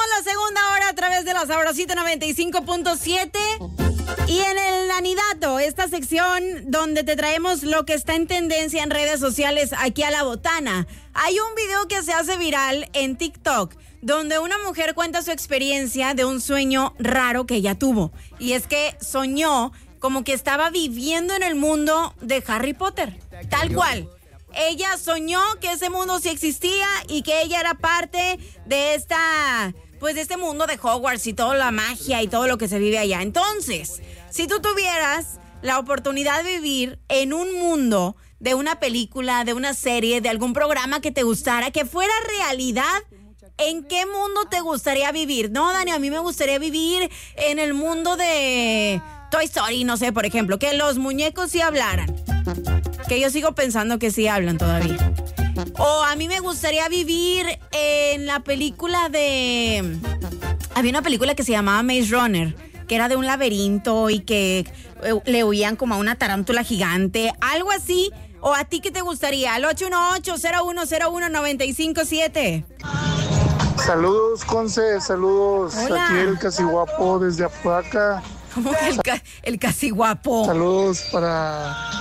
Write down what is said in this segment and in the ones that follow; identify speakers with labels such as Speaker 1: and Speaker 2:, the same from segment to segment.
Speaker 1: la segunda hora a través de la Sabrosita 95.7. Y en el Anidato, esta sección donde te traemos lo que está en tendencia en redes sociales aquí a la botana. Hay un video que se hace viral en TikTok donde una mujer cuenta su experiencia de un sueño raro que ella tuvo. Y es que soñó como que estaba viviendo en el mundo de Harry Potter, tal cual. Ella soñó que ese mundo sí existía y que ella era parte de de este mundo de Hogwarts y toda la magia y todo lo que se vive allá. Entonces, si tú tuvieras la oportunidad de vivir en un mundo de una película, de una serie, de algún programa que te gustara, que fuera realidad, ¿en qué mundo te gustaría vivir? No, Dani, a mí me gustaría vivir en el mundo de Toy Story, no sé, por ejemplo, que los muñecos sí hablaran. Que yo sigo pensando que sí hablan todavía. O a mí me gustaría vivir en la película de... Había una película que se llamaba Maze Runner, que era de un laberinto y que le huían como a una tarántula gigante, algo así. ¿O a ti qué te gustaría? Al 818-0101-957.
Speaker 2: Saludos, Conce, saludos.
Speaker 1: Hola.
Speaker 2: Aquí el Casi Guapo desde Apodaca.
Speaker 1: ¿Cómo que el Casi Guapo?
Speaker 2: Saludos para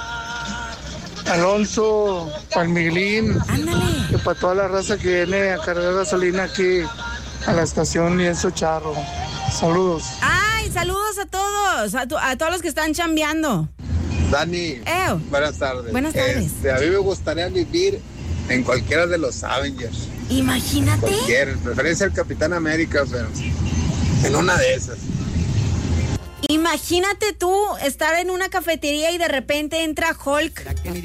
Speaker 2: Alonso, para el Miguelín.
Speaker 1: Ándale.
Speaker 2: Y para toda la raza que viene a cargar gasolina aquí a la estación Lienzo Charro. Saludos.
Speaker 1: ¡Ay, saludos a todos! A todos los que están chambeando.
Speaker 3: Dani, buenas tardes.
Speaker 1: Buenas tardes.
Speaker 3: A mí me gustaría vivir en cualquiera de los Avengers.
Speaker 1: Imagínate.
Speaker 3: Cualquier, preferencia el Capitán América, pero en una de esas.
Speaker 1: Imagínate tú estar en una cafetería y de repente entra Hulk.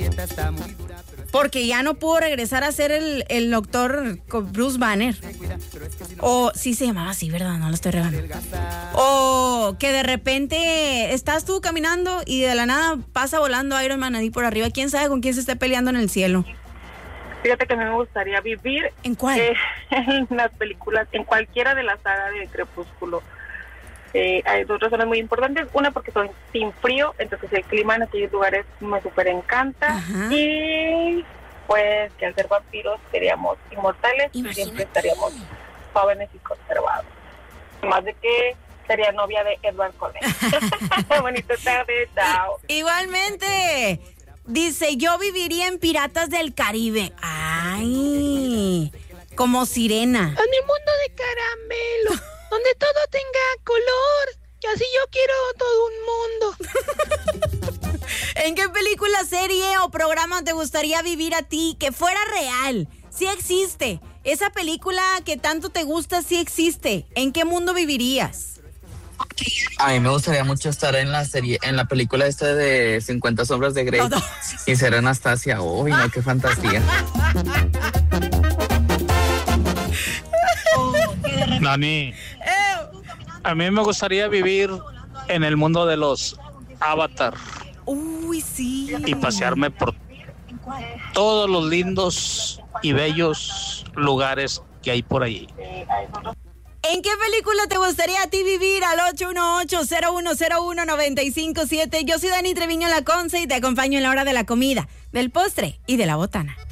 Speaker 1: Porque ya no pudo regresar a ser el doctor Bruce Banner. O sí se llamaba así, ¿verdad? No lo estoy regando. O que de repente estás tú caminando y de la nada pasa volando Iron Man ahí por arriba. ¿Quién sabe con quién se esté peleando en el cielo?
Speaker 4: Fíjate que a mí me gustaría vivir...
Speaker 1: ¿En cuál?
Speaker 4: En las películas, en cualquiera de la saga de Crepúsculo. Hay dos razones muy importantes. Una, porque soy sin frío, entonces el clima en aquellos lugares me súper encanta.
Speaker 1: Ajá.
Speaker 4: Y pues que al ser vampiros seríamos inmortales.
Speaker 1: Imagínate.
Speaker 4: Y siempre estaríamos jóvenes y conservados. Más de que sería novia de Edward Cullen. Bonita tarde, chao.
Speaker 1: Igualmente. Dice, yo viviría en Piratas del Caribe. Ay, como sirena.
Speaker 5: En el mundo de caramelo, donde todo tenga color. Y así yo quiero todo un mundo.
Speaker 1: ¿En qué película, serie o programa te gustaría vivir a ti que fuera real? Sí existe. Esa película que tanto te gusta sí existe. ¿En qué mundo vivirías?
Speaker 6: A mí me gustaría mucho estar en la serie, en la película esta de 50 sombras de Grey.
Speaker 1: No.
Speaker 6: Y ser Anastasia. Uy, no, qué fantasía.
Speaker 7: Dani, a mí me gustaría vivir en el mundo de los Avatar
Speaker 1: Uy, sí.
Speaker 7: y pasearme por todos los lindos y bellos lugares que hay por allí.
Speaker 1: ¿En qué película te gustaría a ti vivir? Al 818-0101-957. Yo soy Dani Treviño La Conce y te acompaño en la hora de la comida, del postre y de la botana.